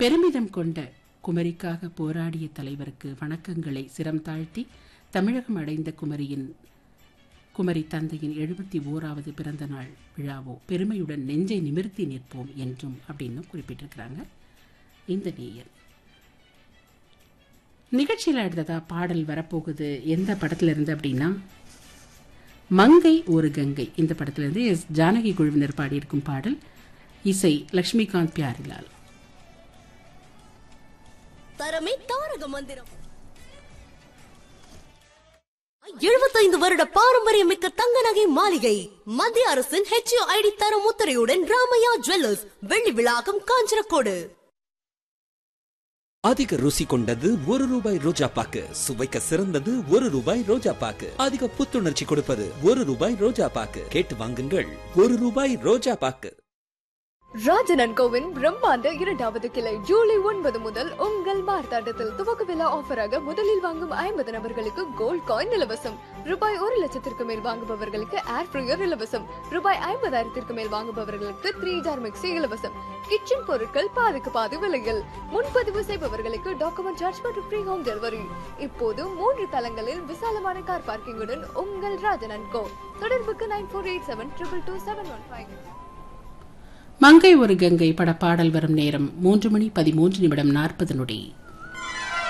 பெருமிதம் கொண்ட குமரிக்காக போராடிய தலைவருக்கு வணக்கங்களை சிரம் தாழ்த்தி தமிழகம் அடைந்த குமரி தந்தையின் 71வது பிறந்த நாள் விழாவோ பெருமையுடன் நெஞ்சை நிமிர்த்தி நிற்போம் என்றும் அப்படின்னு குறிப்பிட்டிருக்கிறாங்க இந்த நேயர். நிகழ்ச்சியில் அடுத்ததா பாடல் வரப்போகுது. எந்த படத்துல இருந்து அப்படின்னா மங்கை ஒரு கங்கை இந்த படத்திலிருந்து எஸ் ஜானகி குழுவினர் பாடியிருக்கும் பாடல். இசை லட்சுமிகாந்த் பியாரிலால். தரமே தாரக மந்திரம். 75 வருட பாரம்பரியமிக்க தங்க நகை மாளிகை மத்திய அரசின் HUID தர முத்திரையுடன் ராமையா ஜுவல்லர்ஸ் வெள்ளி விழாக்கம் காஞ்சனக்கோடு. அதிக ருசி கொண்டது ₹1 ரோஜா பாக்கு, சுவைக்க சிறந்தது ₹1 ரோஜா பாக்கு, அதிக புத்துணர்ச்சி கொடுப்பது ₹1 ரோஜா பாக்கு. கேட்டு வாங்குங்கள் ₹1 ரோஜா பாக்கு. ராஜன் அண்ட் கோவின் பிரம்மாண்ட 2வது கிளை ஜூலை 9 முதல் உங்கள் மார்த்தாண்டத்தில் துவக்க விழா ஆஃபராக முதலில் வாங்கும் 50 நபர்களுக்கு கோல்ட் காயின் இலவசம். ரூபாய் 1,00,000 மேல் வாங்குபவர்களுக்கு ஏர் ஃப்ரையர் இலவசம். ரூபாய் 50,000 மேல் வாங்குபவர்களுக்கு 3 ஜார் மிக்சி இலவசம். கிச்சன் பொருட்கள் பாதிக்கு பாதி விலையில். முன்பதிவு செய்பவர்களுக்கு டாக்குமெண்ட் சார்ஜ் மற்றும் ஃப்ரீ ஹோம் டெலிவரி. இப்போது 3 தளங்களில் விசாலமான கார் பார்க்கிங்குடன் உங்கள் ராஜன் அண்ட் கோ. தொடர்புக்கு 9487222715. மங்கை ஒரு கங்கை பட பாடல் வரும் நேரம் 3:13:40.